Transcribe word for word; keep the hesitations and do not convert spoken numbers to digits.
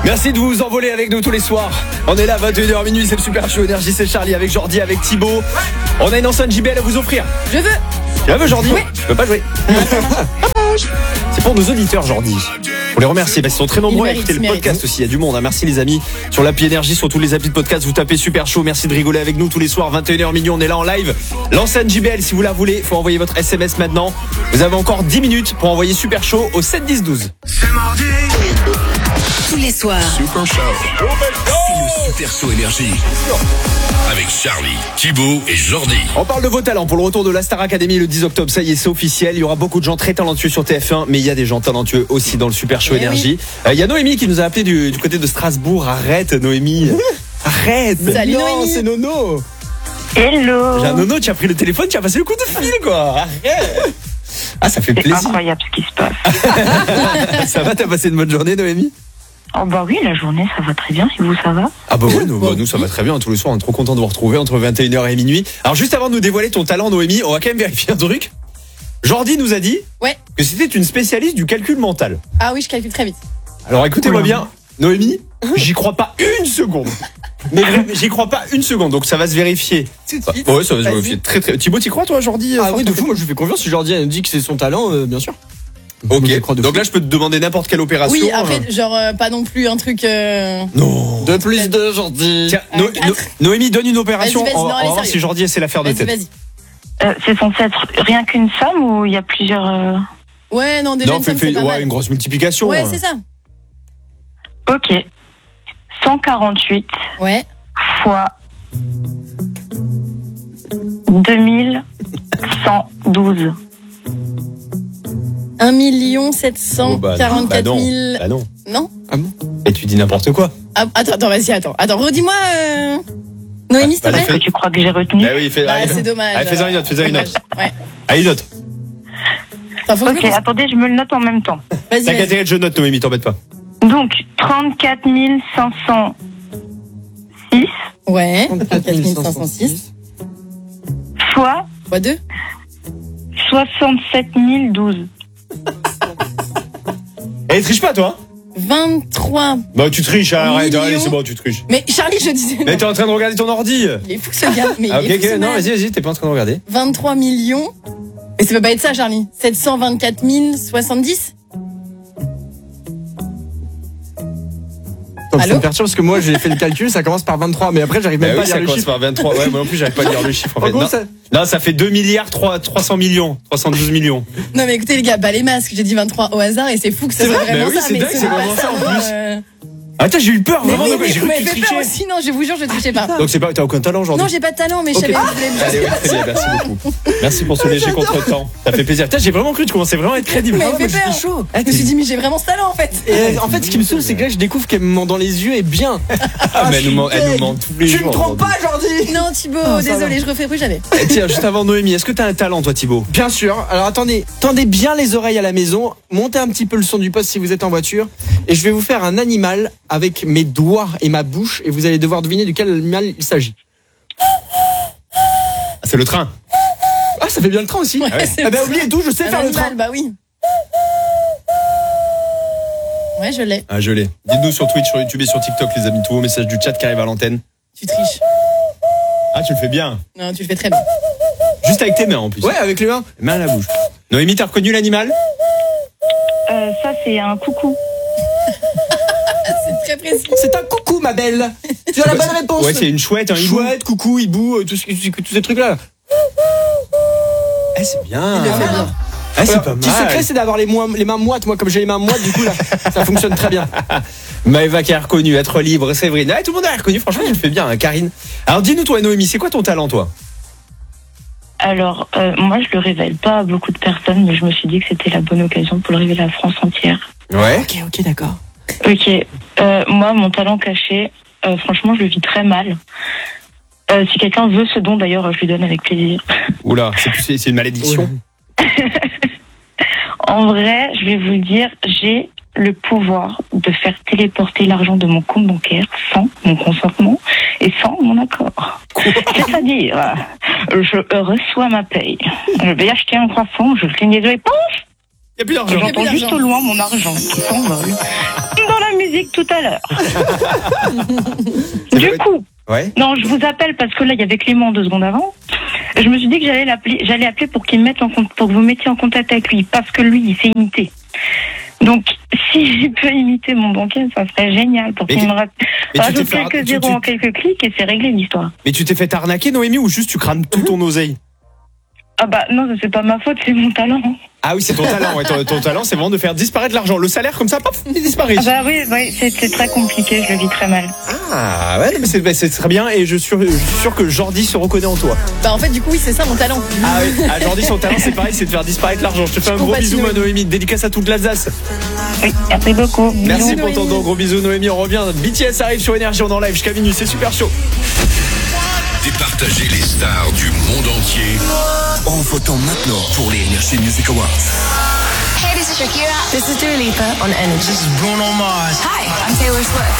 Merci de vous envoler avec nous tous les soirs. On est là, vingt et une heures minuit, c'est le Super Show Énergie, c'est Charlie avec Jordi, avec Thibaut. On a une enceinte J B L à vous offrir. Je veux. Tu la veux, Jordi? Oui. Je peux pas jouer. C'est pour nos auditeurs, Jordi. Pour les remercier, parce qu'ils sont très nombreux à écouter le podcast aussi. Il y a du monde, hein. Merci les amis. Sur l'appli Énergie, sur tous les applis de podcast, vous tapez Super Show. Merci de rigoler avec nous tous les soirs, vingt et une heures minuit, on est là en live. L'enceinte J B L, si vous la voulez, faut envoyer votre S M S maintenant. Vous avez encore dix minutes pour envoyer Super Show au sept dix douze. C'est mardi. Tous les soirs. Super Show. C'est le Super Show Énergie. Avec Charlie, Thibaut et Jordi. On parle de vos talents pour le retour de la Star Academy le dix octobre. Ça y est, c'est officiel. Il y aura beaucoup de gens très talentueux sur T F un, mais il y a des gens talentueux aussi dans le Super Show Eh Énergie. oui. Euh, il y a Noémie qui nous a appelé du, du côté de Strasbourg. Arrête, Noémie. Arrête. Salut, non, Noémie. c'est Nono. Hello. J'ai un Nono, tu as pris le téléphone, tu as passé le coup de fil, quoi. Arrête. Ah, ça fait C'est plaisir. incroyable ce qui se passe. Ça va, t'as passé une bonne journée, Noémie? Oh bah oui, la journée ça va très bien, et vous ça va? Ah bah ouais, nous, bah, nous ça va très bien, tous les soirs on est trop content de vous retrouver entre vingt et une heures et minuit. Alors juste avant de nous dévoiler ton talent, Noémie, on va quand même vérifier un truc. Jordi nous a dit Ouais. que c'était une spécialiste du calcul mental. Ah oui, je calcule très vite. Alors écoutez-moi Oula. bien, Noémie, j'y crois pas une seconde. Mais vraiment, j'y crois pas une seconde, donc ça va se vérifier. Tout de Bah, suite. ouais, ça va se Vas-y. vérifier très très. Thibaut, t'y crois toi, Jordi? Ah oui, de fou, moi je lui fais confiance. Si Jordi elle dit que c'est son talent, euh, bien sûr. Ok, Je crois de donc fou. là je peux te demander n'importe quelle opération. Oui, après, genre, euh, pas non plus un truc. Euh... Non. deux plus deux, Jordi. Tiens, Euh, No- quatre. No- Noémie, donne une opération. Vas-y, vas-y, on va- non, on va allez, voir sérieux. si Jordi essaie la faire de Vas-y, tête. vas-y. Euh, c'est censé être rien qu'une somme ou il y a plusieurs... euh, Ouais, non, déjà, Non, une fais, somme, fais- c'est pas ouais, mal. une grosse multiplication. Ouais, hein. c'est ça. Ok. cent quarante-huit Ouais. fois deux mille cent douze. un million sept Oh, cent bah, non, bah quarante-quatre non. mille. Bah non. Non? Et tu dis n'importe quoi. Ah, attends, attends, vas-y, attends. Attends, redis-moi. Euh... Noémie, s'il te Bah, plaît. fais- Tu crois que j'ai retenu? Bah oui, fais, Bah, allez, c'est dommage. Allez, fais-en une autre, fais-en une autre. Ouais. Allez, note. Attends, faut que je Ok, me concentre. attendez, je me le note en même temps. Vas-y, T'as qu'à vas-y. tirer, je note, Noémie, t'embête pas. Donc, trente-quatre mille cinq cent six Ouais. trente-quatre mille cinq cent trente-quatre mille cinq cent six. fois Fois deux. soixante-sept mille douze. Eh, triche pas, toi. vingt-trois. Bah, tu triches, arrête, Millions. allez, c'est bon, tu triches. Mais Charlie, je disais. Mais non. t'es en train de regarder ton ordi. Il est fou ce gars. Mais Ah, il ok, est fou, ok, ce non, mec. vas-y, vas-y, t'es pas en train de regarder. vingt-trois millions. Et ça peut pas être ça, Charlie. sept cent vingt-quatre mille soixante-dix. Donc ça Allô me perturbe parce que moi j'ai fait le calcul, ça commence par vingt-trois, mais après j'arrive Bah même oui, pas à ça lire le commence chiffre. par vingt-trois. Ouais, moi non plus, j'arrive pas à lire le chiffre, en En fait. gros, Non, ça- non, ça fait deux milliards trois cents millions. trois cent douze millions. Non, mais écoutez, les gars, bah les masques, j'ai dit vingt-trois au hasard et c'est fou que ça C'est soit vrai, vraiment bah oui, ça. c'est mais dingue, ce c'est n'est vraiment pas ça, en hein, plus. euh. Attends, j'ai eu peur, Mais vraiment, oui, donc mais j'ai vous cru que m'avez tu fait peur trichais. aussi. Non, je vous jure, je trichais pas. Donc c'est pas, t'as aucun talent aujourd'hui. Non, j'ai pas de talent, mais je Ok. savais que vous voulez me Allez, dire. oui, très bien, merci beaucoup. Merci pour ce léger contretemps. Ça fait plaisir. Putain, j'ai vraiment cru que tu commençais vraiment à être crédible. Mais Ah, elle moi, fait j'étais peur. chaud. Je me suis dit, mais j'ai vraiment ce talent en fait. Et euh, en fait, ce qui me saoule, c'est que là, je découvre qu'elle me ment dans les yeux et bien. Ah, mais elle nous ment, elle nous ment tous les Tu jours. me trompes pas, Jordi. Non, Thibaut, Ah, ça désolé, je refais plus jamais. Eh, tiens, juste avant Noémie, est-ce que t'as un talent, toi, Thibaut? Bien sûr. Alors attendez, tendez bien les oreilles à la maison, montez un petit peu le son du poste si vous êtes en voiture, et je vais vous faire un animal avec mes doigts et ma bouche, et vous allez devoir deviner de quel animal il s'agit. Ah, c'est le train. Ah, ça fait bien le train aussi. Ouais, ouais. c'est Ah bah ça. oubliez tout, je sais Un faire le animal, train. Bah oui. Ouais, je l'ai. Ah, je l'ai. Dites-nous sur Twitch, sur YouTube et sur TikTok, les amis, tous vos messages du chat qui arrivent à l'antenne. Tu triches. Ah, tu le fais bien. Non, tu le fais très bien. Juste avec tes mains, en plus. Ouais, avec les mains. Main à la bouche. Noémie, t'as reconnu l'animal? Euh, ça, c'est un coucou. C'est très précis. C'est un coucou, ma belle. Tu as la bonne réponse. Ouais, c'est une chouette, un hibou. Chouette, coucou, hibou, euh, tout ce- tous ces trucs-là. Eh, c'est bien. Il le fait bien. Ah, c'est Alors, pas petit mal. secret, c'est d'avoir les, moi- les mains moites. Moi, comme j'ai les mains moites, du coup, là, ça fonctionne très bien. Maëva qui a reconnu, être libre, Séverine. Ah, tout le monde a reconnu, franchement, tu le fais bien, hein, Karine. Alors, dis-nous, toi, Noémie, c'est quoi ton talent, toi? Alors, euh, moi, je le révèle pas à beaucoup de personnes, mais je me suis dit que c'était la bonne occasion pour le révéler à la France entière. Ouais. Ok, ok, d'accord. Ok. Euh, moi, mon talent caché, euh, franchement, je le vis très mal. Euh, si quelqu'un veut ce don, d'ailleurs, je lui donne avec plaisir. Oula, c'est plus- c'est c'est une malédiction. En vrai, je vais vous le dire, j'ai le pouvoir de faire téléporter l'argent de mon compte bancaire sans mon consentement et sans mon accord. C'est-à-dire, je reçois ma paye, je vais acheter un croissant, je cligne les yeux et pouf, Il n'y a plus d'argent. Y a plus j'entends d'argent. juste au loin mon argent qui s'envole. Dans la musique musique tout à l'heure. Du coup, ouais. non, je vous appelle parce que là, il y avait Clément deux secondes avant. Je me suis dit que j'allais l'appeler, j'allais appeler pour qu'il mette en compte, pour que vous mettiez en contact avec lui, parce que lui, il sait imiter. Donc, si je peux imiter mon banquier, ça serait génial pour mais qu'il tu, me rajoute quelques quelques zéros en quelques clics et c'est réglé l'histoire. Mais tu t'es fait arnaquer, Noémie, ou juste tu crames tout ton oseille? Ah bah non, c'est pas ma faute, c'est mon talent. Ah oui, c'est ton talent. Ouais, ton, ton talent, c'est vraiment de faire disparaître l'argent. Le salaire, comme ça, pop, il disparaît. Ah bah oui, oui c'est, c'est très compliqué, je le vis très mal. Ah ouais, mais c'est, bah, c'est très bien et je suis, je suis sûr que Jordi se reconnaît en toi. Bah en fait, du coup, oui, c'est ça mon talent. Ah oui, ah, Jordi, son talent, c'est pareil, c'est de faire disparaître l'argent. Je te fais un gros bisou, ma Noémie. Dédicace à toute l'Alsace. Oui, merci beaucoup. Merci Bisous, pour ton don. Gros bisous, Noémie. On revient. B T S arrive sur Énergie, on est en live jusqu'à minuit. C'est super chaud. Départager les stars du monde entier en votant maintenant pour les Energy Music Awards. Hey, this is Shakira. This is Dua Lipa on Energy. This is Bruno Mars. Hi, I'm Taylor Swift.